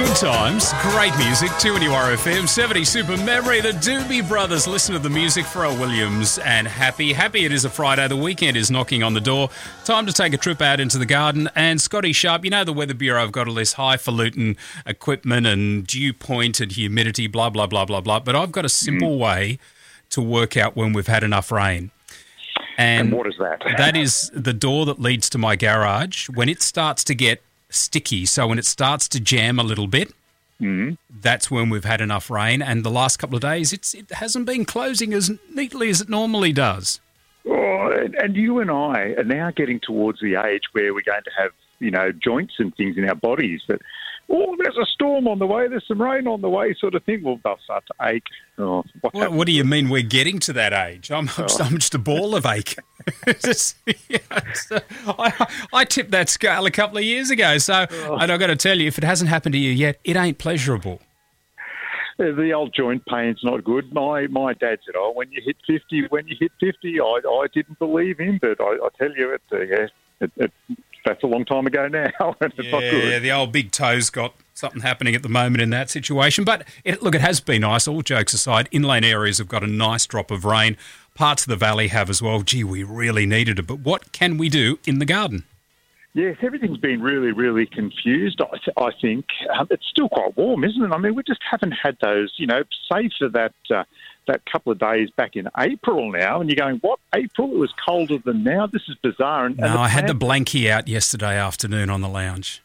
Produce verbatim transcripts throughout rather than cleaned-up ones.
Good times, great music, two N U R F M, seventy Super Memory, the Doobie Brothers. Listen to the music, Pharrell Williams and Happy. Happy it is a Friday, the weekend is knocking on the door. Time to take a trip out into the garden. And Scotty Sharp, you know the Weather Bureau have got all this highfalutin equipment and dew point and humidity, blah, blah, blah, blah, blah. But I've got a simple way to work out when we've had enough rain. And, and what is that? That is the door that leads to my garage. When it starts to get sticky, so when it starts to jam a little bit, mm. that's when we've had enough rain. And the last couple of days, it's it hasn't been closing as neatly as it normally does. Oh, and you and I are now getting towards the age where we're going to have, you know, joints and things in our bodies that, oh, there's a storm on the way, there's some rain on the way, sort of thing. Well, they'll start to ache. Oh, what, what do you mean we're getting to that age? I'm, I'm, just, I'm just a ball of ache. just, yeah, so I, I tipped that scale a couple of years ago. So, oh. and I've got to tell you, if it hasn't happened to you yet, it ain't pleasurable. The old joint pain's not good. My my dad said, oh, when you hit fifty, when you hit fifty, I, I didn't believe him, but I, I tell you, it, uh, yeah, it, it, that's a long time ago now, and it's yeah, not good. Yeah, the old big toe's got something happening at the moment in that situation. But, it, look, it has been nice, all jokes aside. Inland areas have got a nice drop of rain. Parts of the valley have as well. Gee, we really needed it. But what can we do in the garden? Yes, everything's been really, really confused, I, th- I think. Um, it's still quite warm, isn't it? I mean, we just haven't had those, you know, save for that uh, that couple of days back in April now, and you're going, what, April? It was colder than now? This is bizarre. And, no, and I had the blankie out yesterday afternoon on the lounge.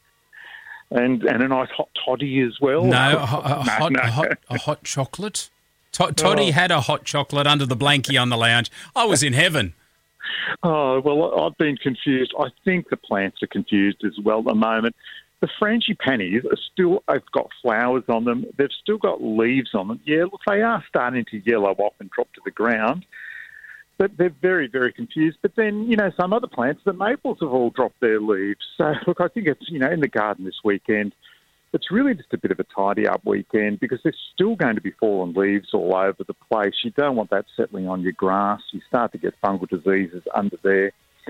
And and a nice hot toddy as well. No, a, a, a, no, hot, no. a, hot, a hot chocolate. To- Toddy oh. had a hot chocolate under the blankie on the lounge. I was in heaven. Oh, well, I've been confused. I think the plants are confused as well at the moment. The frangipanis are still, they've got flowers on them. They've still got leaves on them. Yeah, look, they are starting to yellow off and drop to the ground. But they're very, very confused. But then, you know, some other plants, the maples have all dropped their leaves. So, look, I think it's, you know, in the garden this weekend, it's really just a bit of a tidy-up weekend because there's still going to be fallen leaves all over the place. You don't want that settling on your grass. You start to get fungal diseases under there.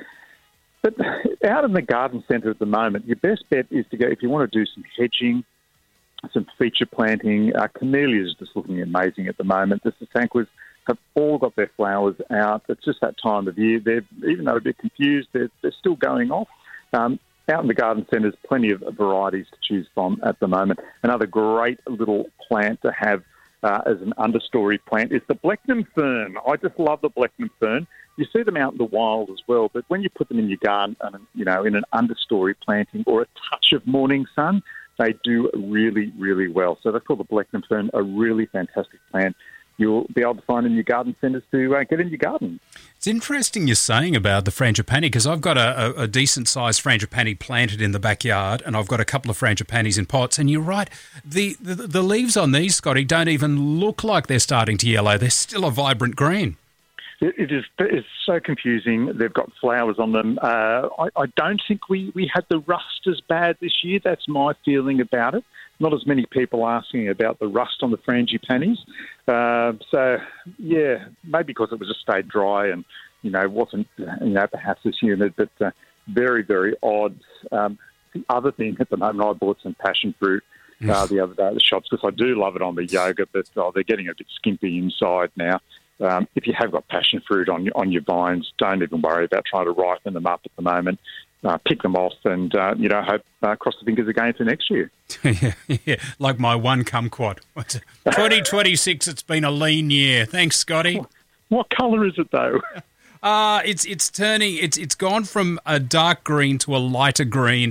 But out in the garden centre at the moment, your best bet is to go, if you want to do some hedging, some feature planting, uh, camellias are just looking amazing at the moment. The sasanquas have all got their flowers out. It's just that time of year. They're, even though they're a bit confused, they're, they're still going off. Um, Out in the garden centre, there's plenty of varieties to choose from at the moment. Another great little plant to have uh, as an understory plant is the Blechnum fern. I just love the Blechnum fern. You see them out in the wild as well, but when you put them in your garden, and you know, in an understory planting or a touch of morning sun, they do really, really well. So that's called the Blechnum fern, a really fantastic plant you'll be able to find in your garden centres to uh, get in your garden. It's interesting you're saying about the frangipani because I've got a, a, a decent-sized frangipani planted in the backyard and I've got a couple of frangipanis in pots. And you're right, the, the, the leaves on these, Scotty, don't even look like they're starting to yellow. They're still a vibrant green. It, it is it's so confusing. They've got flowers on them. Uh, I, I don't think we, we had the rust as bad this year. That's my feeling about it. Not as many people asking about the rust on the frangipanis. Uh, so, yeah, maybe because it was just stayed dry and, you know, wasn't, you know, perhaps as humid, but uh, very, very odd. Um, the other thing at the moment, I bought some passion fruit uh, the other day at the shops because I do love it on the yogurt, but oh, they're getting a bit skimpy inside now. Um, if you have got passion fruit on your, on your vines, don't even worry about trying to ripen them up at the moment. Uh, pick them off and, uh, you know, hope, uh, cross the fingers again for next year. yeah, yeah, like my one kumquat. twenty twenty-six, it's been a lean year. Thanks, Scotty. What, what colour is it, though? Uh, it's it's turning, it's it's gone from a dark green to a lighter green,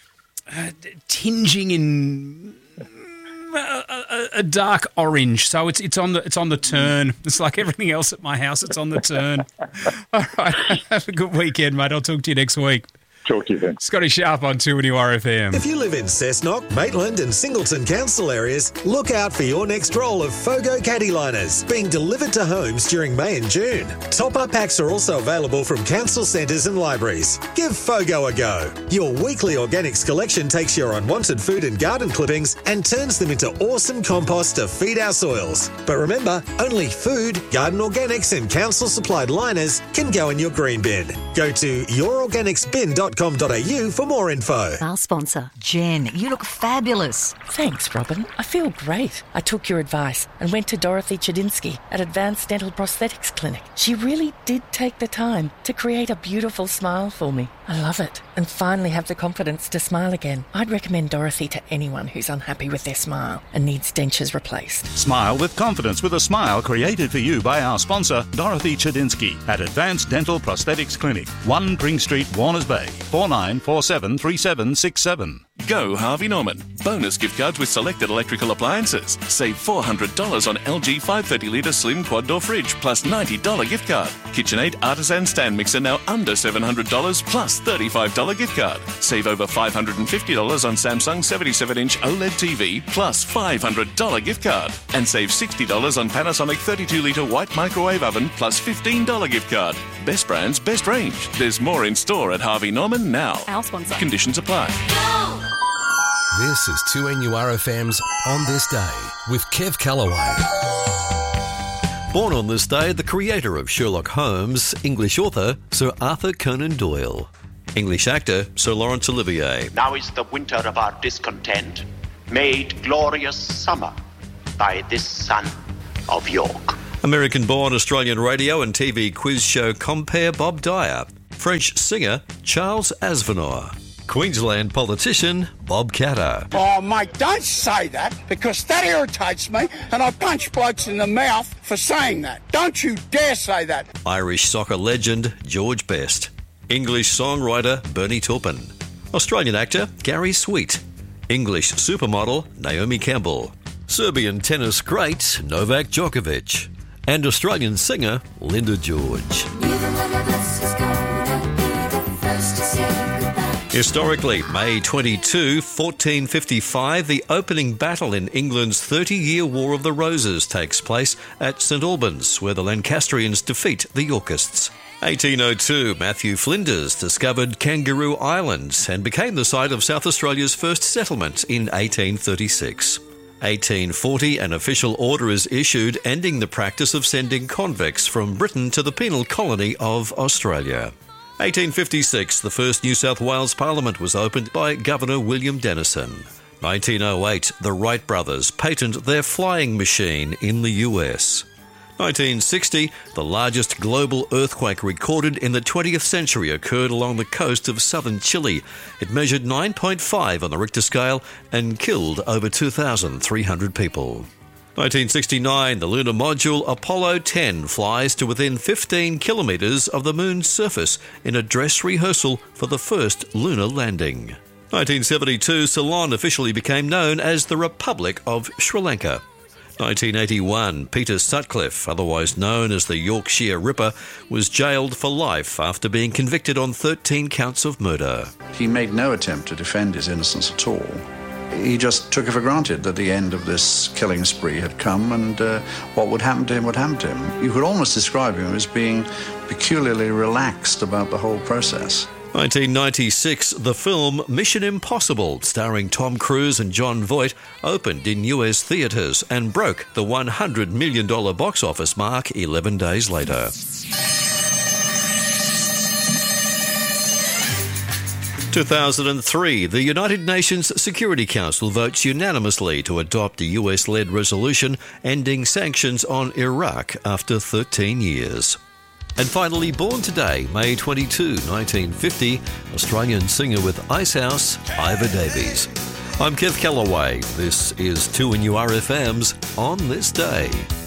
uh, tinging in a, a, a dark orange. So it's it's on the it's on the turn. It's like everything else at my house. It's on the turn. All right, have a good weekend, mate. I'll talk to you next week. Talk to you then. Scotty Sharp on two N U R F M. If you live in Cessnock, Maitland and Singleton council areas, look out for your next roll of Fogo caddy liners being delivered to homes during May and June. Top-up packs are also available from council centres and libraries. Give Fogo a go. Your weekly organics collection takes your unwanted food and garden clippings and turns them into awesome compost to feed our soils. But remember, only food, garden organics and council-supplied liners can go in your green bin. Go to your organics bin dot dot com dot a u for more info. Our sponsor. Jen, you look fabulous. Thanks, Robin. I feel great. I took your advice and went to Dorothy Chedinsky at Advanced Dental Prosthetics Clinic. She really did take the time to create a beautiful smile for me. I love it and finally have the confidence to smile again. I'd recommend Dorothy to anyone who's unhappy with their smile and needs dentures replaced. Smile with confidence with a smile created for you by our sponsor, Dorothy Chedinsky at Advanced Dental Prosthetics Clinic, one Pring Street, Warners Bay, four nine four seven three seven six seven. Go Harvey Norman. Bonus gift cards with selected electrical appliances. Save four hundred dollars on L G five hundred thirty litre slim quad door fridge plus ninety dollars gift card. KitchenAid Artisan stand mixer now under seven hundred dollars plus thirty-five dollars gift card. Save over five hundred fifty dollars on Samsung seventy-seven inch OLED T V plus five hundred dollars gift card. And save sixty dollars on Panasonic thirty-two litre white microwave oven plus fifteen dollars gift card. Best brands, best range. There's more in store at Harvey Norman now. Our sponsor. Conditions apply. This is two N U R F M's On This Day with Kev Callaway. Born on this day, the creator of Sherlock Holmes, English author Sir Arthur Conan Doyle. English actor Sir Laurence Olivier. Now is the winter of our discontent made glorious summer by this son of York. American-born Australian radio and T V quiz show compere Bob Dyer. French singer Charles Aznavour. Queensland politician Bob Catter. Oh, mate, don't say that, because that irritates me, and I punch blokes in the mouth for saying that. Don't you dare say that. Irish soccer legend George Best. English songwriter Bernie Taupin. Australian actor Gary Sweet. English supermodel Naomi Campbell. Serbian tennis great Novak Djokovic. And Australian singer Linda George. Historically, May twenty-second, fourteen fifty-five, the opening battle in England's thirty-year War of the Roses takes place at St Albans, where the Lancastrians defeat the Yorkists. eighteen oh two, Matthew Flinders discovered Kangaroo Island and became the site of South Australia's first settlement in eighteen thirty-six. eighteen forty, an official order is issued ending the practice of sending convicts from Britain to the penal colony of Australia. eighteen fifty-six, the first New South Wales Parliament was opened by Governor William Denison. nineteen oh eight, the Wright brothers patent their flying machine in the U S. nineteen sixty, the largest global earthquake recorded in the twentieth century occurred along the coast of southern Chile. It measured nine point five on the Richter scale and killed over two thousand three hundred people. nineteen sixty-nine, the lunar module Apollo ten flies to within fifteen kilometres of the moon's surface in a dress rehearsal for the first lunar landing. nineteen seventy-two, Ceylon officially became known as the Republic of Sri Lanka. nineteen eighty-one, Peter Sutcliffe, otherwise known as the Yorkshire Ripper, was jailed for life after being convicted on thirteen counts of murder. He made no attempt to defend his innocence at all. He just took it for granted that the end of this killing spree had come, and uh, what would happen to him would happen to him. You could almost describe him as being peculiarly relaxed about the whole process. nineteen ninety-six, the film Mission Impossible, starring Tom Cruise and Jon Voight, opened in U S theatres and broke the one hundred million dollars box office mark eleven days later. two thousand three, the United Nations Security Council votes unanimously to adopt a U S-led resolution ending sanctions on Iraq after thirteen years. And finally, born today, May twenty-second, nineteen fifty, Australian singer with Icehouse, Ivor Davies. I'm Kev Callaway. This is two N U R F M's On This Day.